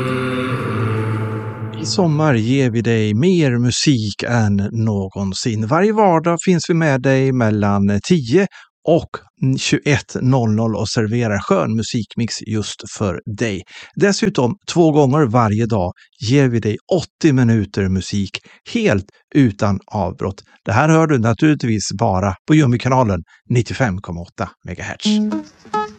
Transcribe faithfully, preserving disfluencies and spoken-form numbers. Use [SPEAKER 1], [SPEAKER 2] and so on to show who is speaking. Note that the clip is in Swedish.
[SPEAKER 1] I sommar ger vi dig mer musik än någonsin. Varje vardag finns vi med dig mellan tio och tjugoett noll noll och serverar skön musikmix just för dig. Dessutom två gånger varje dag ger vi dig åttio minuter musik helt utan avbrott. Det här hör du naturligtvis bara på Jummy-kanalen nittiofem komma åtta megahertz.